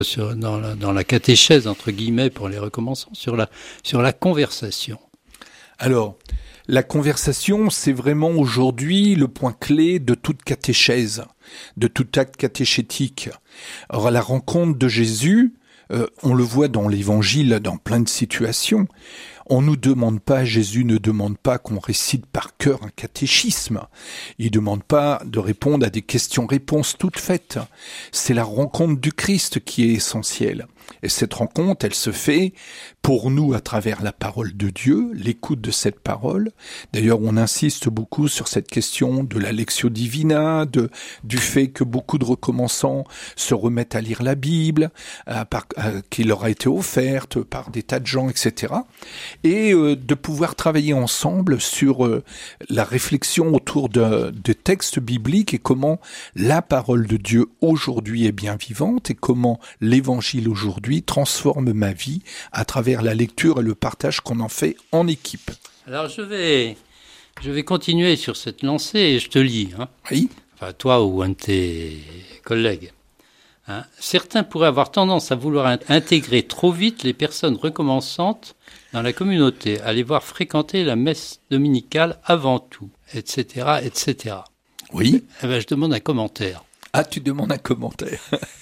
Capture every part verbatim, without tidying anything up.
sur, dans, la, dans la catéchèse, entre guillemets, pour les recommençants, sur la, sur la conversation. Alors, la conversation, c'est vraiment aujourd'hui le point clé de toute catéchèse, de tout acte catéchétique. Alors, la rencontre de Jésus, euh, on le voit dans l'Évangile, dans plein de situations. On nous demande pas, Jésus ne demande pas qu'on récite par cœur un catéchisme. Il demande pas de répondre à des questions-réponses toutes faites. C'est la rencontre du Christ qui est essentielle. Et cette rencontre, elle se fait pour nous à travers la parole de Dieu, l'écoute de cette parole. D'ailleurs, on insiste beaucoup sur cette question de la lectio divina, de, du fait que beaucoup de recommençants se remettent à lire la Bible, à, par, à, qui leur a été offerte par des tas de gens, et cetera. Et euh, de pouvoir travailler ensemble sur euh, la réflexion autour de, de textes bibliques et comment la parole de Dieu aujourd'hui est bien vivante et comment l'évangile aujourd'hui transforme ma vie à travers la lecture et le partage qu'on en fait en équipe. Alors je vais, je vais continuer sur cette lancée et je te lis. Hein. Oui. Enfin, toi ou un de tes collègues. Hein. Certains pourraient avoir tendance à vouloir intégrer trop vite les personnes recommençantes dans la communauté, à les voir fréquenter la messe dominicale avant tout, et cetera, et cetera. Oui. Eh ben, je demande un commentaire. Ah, tu demandes un commentaire.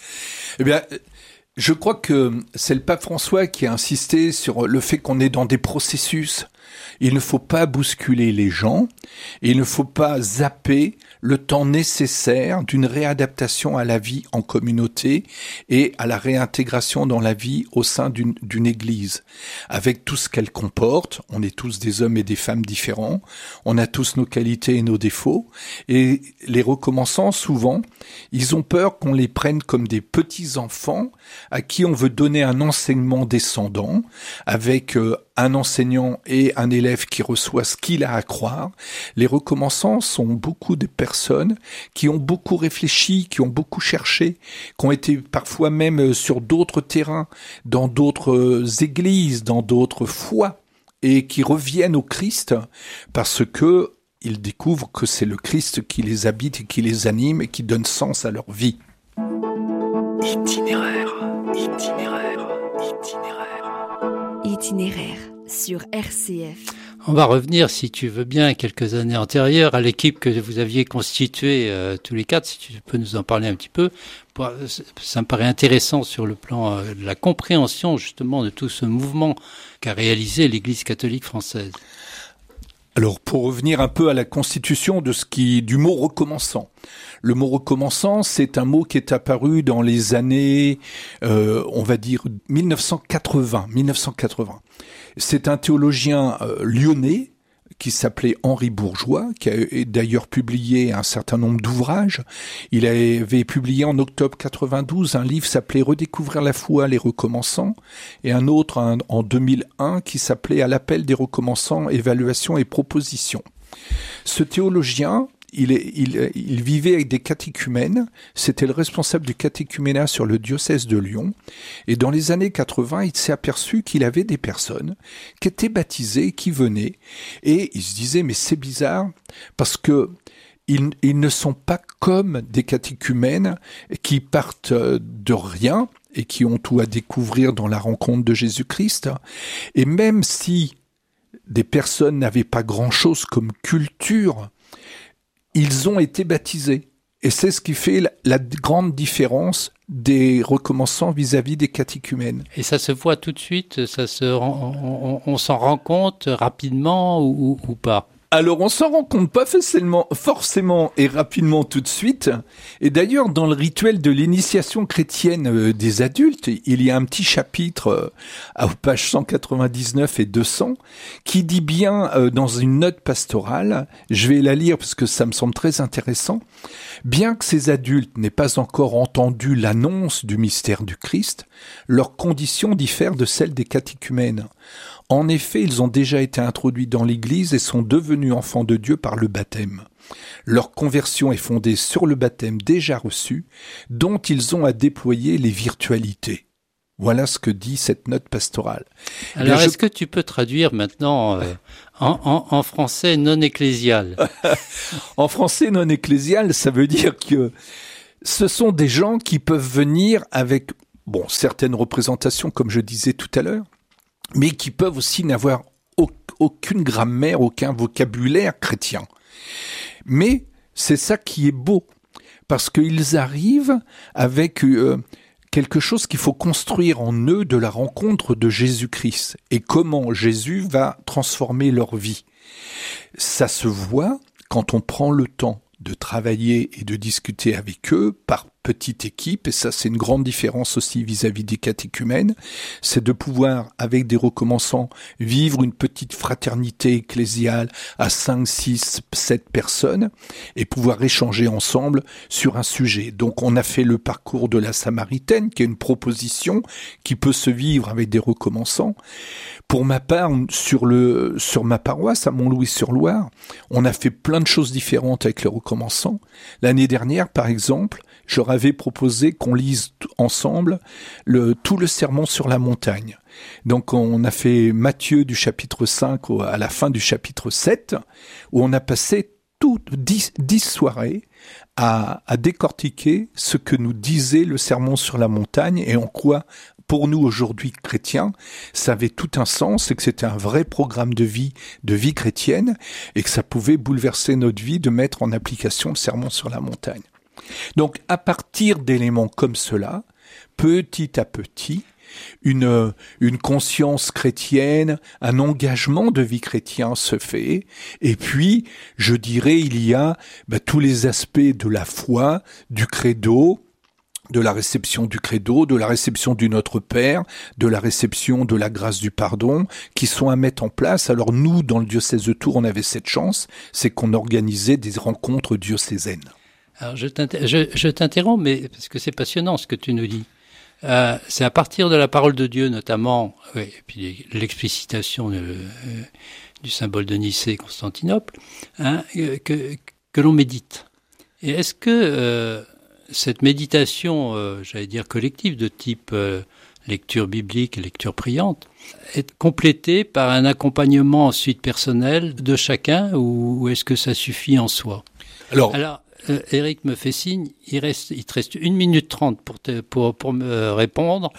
Eh bien, je crois que c'est le pape François qui a insisté sur le fait qu'on est dans des processus. Il ne faut pas bousculer les gens, il ne faut pas zapper le temps nécessaire d'une réadaptation à la vie en communauté et à la réintégration dans la vie au sein d'une, d'une église. Avec tout ce qu'elle comporte, on est tous des hommes et des femmes différents, on a tous nos qualités et nos défauts, et les recommençants, souvent, ils ont peur qu'on les prenne comme des petits-enfants à qui on veut donner un enseignement descendant, avec euh, un enseignant et un élève qui reçoit ce qu'il a à croire. Les recommençants sont beaucoup de personnes qui ont beaucoup réfléchi, qui ont beaucoup cherché, qui ont été parfois même sur d'autres terrains, dans d'autres églises, dans d'autres foi, et qui reviennent au Christ parce que ils découvrent que c'est le Christ qui les habite et qui les anime et qui donne sens à leur vie. Itinéraire, itinéraire, itinéraire. Itinéraire sur R C F. On va revenir, si tu veux bien, quelques années antérieures à l'équipe que vous aviez constituée euh, tous les quatre, si tu peux nous en parler un petit peu. Pour, ça me paraît intéressant sur le plan euh, de la compréhension justement de tout ce mouvement qu'a réalisé l'Église catholique française. Alors, pour revenir un peu à la constitution de ce qui, du mot recommençant. Le mot recommençant, c'est un mot qui est apparu dans les années, euh, on va dire, dix-neuf cent quatre-vingts. dix-neuf cent quatre-vingts. C'est un théologien euh, lyonnais qui s'appelait Henri Bourgeois, qui a d'ailleurs publié un certain nombre d'ouvrages. Il avait publié en octobre quatre-vingt-douze un livre s'appelait « Redécouvrir la foi, les recommençants » et un autre un, en deux mille un qui s'appelait « À l'appel des recommençants, évaluation et propositions ». Ce théologien, il, est, il, il vivait avec des catéchumènes, c'était le responsable du catéchuménat sur le diocèse de Lyon, et dans les années quatre-vingts, il s'est aperçu qu'il avait des personnes qui étaient baptisées, qui venaient, et il se disait, mais c'est bizarre, parce que ils, ils ne sont pas comme des catéchumènes qui partent de rien, et qui ont tout à découvrir dans la rencontre de Jésus-Christ, et même si des personnes n'avaient pas grand-chose comme culture, ils ont été baptisés. Et c'est ce qui fait la, la grande différence des recommençants vis-à-vis des catéchumènes. Et ça se voit tout de suite, ça se rend, on, on s'en rend compte rapidement ou, ou, ou pas ? Alors, on s'en rend compte pas forcément, forcément et rapidement tout de suite. Et d'ailleurs, dans le rituel de l'initiation chrétienne des adultes, il y a un petit chapitre à page cent quatre-vingt-dix-neuf et deux cents qui dit bien euh, dans une note pastorale, je vais la lire parce que ça me semble très intéressant, bien que ces adultes n'aient pas encore entendu l'annonce du mystère du Christ, leurs conditions diffèrent de celles des catéchumènes. En effet, ils ont déjà été introduits dans l'Église et sont devenus enfants de Dieu par le baptême. Leur conversion est fondée sur le baptême déjà reçu, dont ils ont à déployer les virtualités. Voilà ce que dit cette note pastorale. Alors, Bien, est-ce je... que tu peux traduire maintenant euh, en, en, en français non ecclésial ? En français non ecclésial, ça veut dire que ce sont des gens qui peuvent venir avec bon, certaines représentations, comme je disais tout à l'heure, mais qui peuvent aussi n'avoir au- aucune grammaire, aucun vocabulaire chrétien. Mais c'est ça qui est beau, parce qu'ils arrivent avec euh, quelque chose qu'il faut construire en eux de la rencontre de Jésus-Christ et comment Jésus va transformer leur vie. Ça se voit quand on prend le temps de travailler et de discuter avec eux par petite équipe, et ça c'est une grande différence aussi vis-à-vis des catéchumènes, c'est de pouvoir, avec des recommençants, vivre une petite fraternité ecclésiale à cinq, six, sept personnes, et pouvoir échanger ensemble sur un sujet. Donc on a fait le parcours de la Samaritaine, qui est une proposition qui peut se vivre avec des recommençants. Pour ma part, sur le sur ma paroisse, à Montlouis-sur-Loire, on a fait plein de choses différentes avec les recommençants. L'année dernière, par exemple, je leur avais proposé qu'on lise t- ensemble le, tout le sermon sur la montagne. Donc on a fait Matthieu du chapitre cinq au, à la fin du chapitre sept, où on a passé toutes dix, dix soirées à, à décortiquer ce que nous disait le sermon sur la montagne et en quoi, pour nous aujourd'hui chrétiens, ça avait tout un sens et que c'était un vrai programme de vie, de vie chrétienne, et que ça pouvait bouleverser notre vie de mettre en application le sermon sur la montagne. Donc, à partir d'éléments comme cela, petit à petit, une, une conscience chrétienne, un engagement de vie chrétien se fait. Et puis, je dirais, il y a bah, tous les aspects de la foi, du credo, de la réception du credo, de la réception du Notre Père, de la réception de la grâce du pardon, qui sont à mettre en place. Alors nous, dans le diocèse de Tours, on avait cette chance, c'est qu'on organisait des rencontres diocésaines. Alors je, t'inter- je, je t'interromps, mais parce que c'est passionnant ce que tu nous dis. Euh, c'est à partir de la parole de Dieu, notamment, oui, et puis l'explicitation de, euh, du symbole de Nicée, Constantinople, hein, que, que l'on médite. Et est-ce que euh, cette méditation, euh, j'allais dire collective, de type euh, lecture biblique et lecture priante, est complétée par un accompagnement ensuite personnel de chacun, ou, ou est-ce que ça suffit en soi ? Alors, Alors Euh, Eric me fait signe, il reste, il te reste une minute trente pour te, pour, pour me répondre,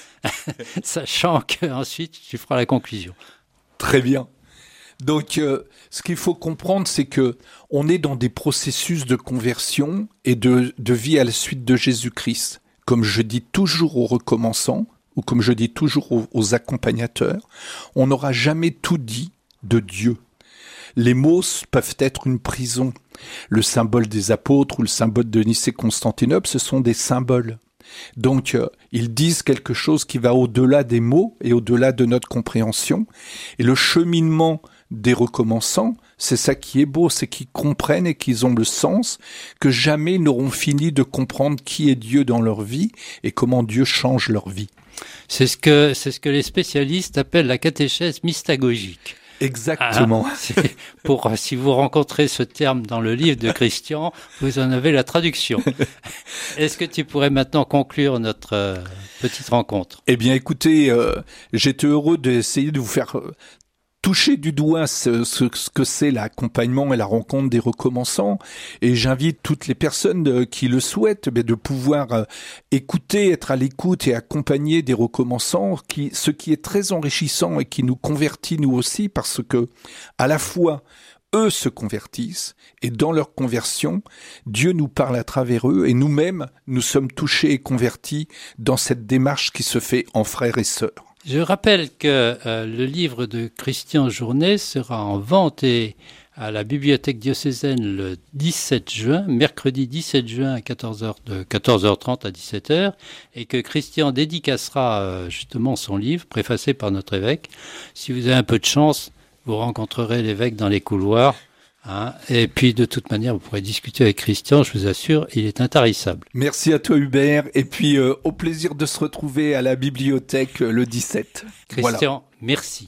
sachant qu'ensuite tu feras la conclusion. Très bien. Donc, euh, ce qu'il faut comprendre, c'est que on est dans des processus de conversion et de, de vie à la suite de Jésus-Christ. Comme je dis toujours aux recommençants, ou comme je dis toujours aux, aux accompagnateurs, on n'aura jamais tout dit de Dieu. Les mots peuvent être une prison. Le symbole des apôtres ou le symbole de Nicée-Constantinople, ce sont des symboles. Donc, euh, ils disent quelque chose qui va au-delà des mots et au-delà de notre compréhension. Et le cheminement des recommençants, c'est ça qui est beau, c'est qu'ils comprennent et qu'ils ont le sens que jamais ils n'auront fini de comprendre qui est Dieu dans leur vie et comment Dieu change leur vie. C'est ce que, c'est ce que les spécialistes appellent la catéchèse mystagogique. Exactement. Ah, c'est pour, si vous rencontrez ce terme dans le livre de Christian, vous en avez la traduction. Est-ce que tu pourrais maintenant conclure notre euh, petite rencontre ? Eh bien, écoutez, euh, j'étais heureux d'essayer de vous faire euh, toucher du doigt ce, ce, ce que c'est l'accompagnement et la rencontre des recommençants. Et j'invite toutes les personnes euh, qui le souhaitent mais de pouvoir euh, écouter, être à l'écoute et accompagner des recommençants, qui, ce qui est très enrichissant et qui nous convertit nous aussi, parce que à la fois eux se convertissent et dans leur conversion, Dieu nous parle à travers eux et nous-mêmes, nous sommes touchés et convertis dans cette démarche qui se fait en frères et sœurs. Je rappelle que euh, le livre de Christian Journet sera en vente et à la bibliothèque diocésaine le dix-sept juin, mercredi dix-sept juin à quatorze heures, de quatorze heures trente à dix-sept heures, et que Christian dédicacera euh, justement son livre, préfacé par notre évêque. Si vous avez un peu de chance, vous rencontrerez l'évêque dans les couloirs. Hein, et puis de toute manière, vous pourrez discuter avec Christian, je vous assure, il est intarissable. Merci à toi Hubert, et puis euh, au plaisir de se retrouver à la bibliothèque euh, le dix-sept. Christian, voilà. Merci.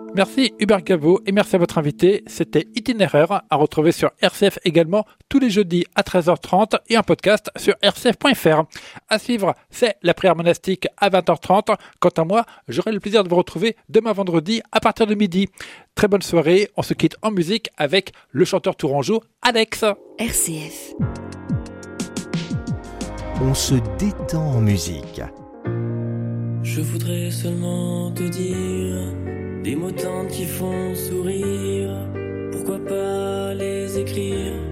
Merci Hubert Gaveau et merci à votre invité. C'était Itinéraire à retrouver sur R C F également tous les jeudis à treize heures trente et en podcast sur r c f point f r. À suivre, c'est la prière monastique à vingt heures trente. Quant à moi, j'aurai le plaisir de vous retrouver demain vendredi à partir de midi. Très bonne soirée. On se quitte en musique avec le chanteur tourangeau Alex. R C F. On se détend en musique. Je voudrais seulement te dire des mots tendres qui font sourire. Pourquoi pas les écrire?